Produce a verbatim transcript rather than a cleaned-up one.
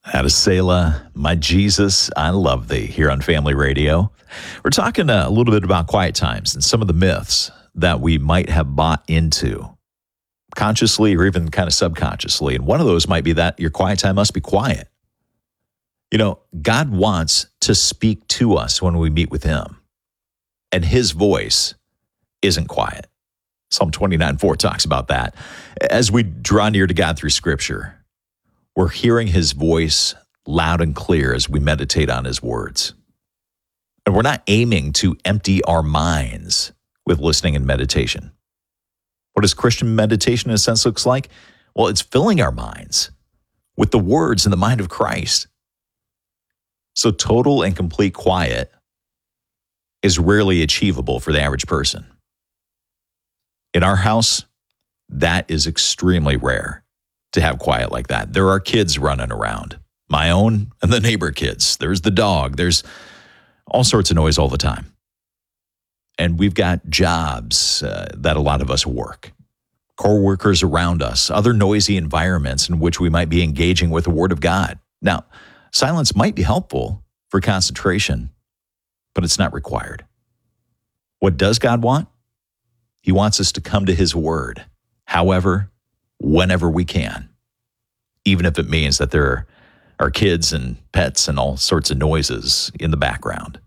Out of Selah, my Jesus, I love thee, here on Family Radio. We're talking uh, a little bit about quiet times and some of the myths that we might have bought into, consciously or even kind of subconsciously. And one of those might be that your quiet time must be quiet. You know, God wants to speak to us when we meet with him, and his voice isn't quiet. Psalm twenty-nine four talks about that. As we draw near to God through Scripture, we're hearing his voice loud and clear as we meditate on his words. And we're not aiming to empty our minds with listening and meditation. What does Christian meditation in a sense looks like? Well, it's filling our minds with the words and the mind of Christ. So total and complete quiet is rarely achievable for the average person. In our house, that is extremely rare to have quiet like that. There are kids running around, my own and the neighbor kids. There's the dog. There's all sorts of noise all the time. And we've got jobs uh, that a lot of us work, co-workers around us, other noisy environments in which we might be engaging with the Word of God. Now, silence might be helpful for concentration, but it's not required. What does God want? He wants us to come to his Word, however, whenever we can, even if it means that there are kids and pets and all sorts of noises in the background.